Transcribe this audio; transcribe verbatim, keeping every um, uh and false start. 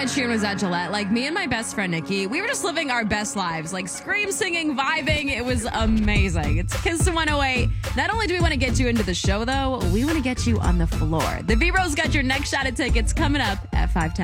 Ed Sheeran was at Gillette, like me and my best friend Nikki, we were just living our best lives, like scream singing, vibing. It was amazing. It's Kiss one oh eight. Not only do we want to get you into the show, though, we want to get you on the floor. The V-Rose got your next shot at tickets coming up at five ten.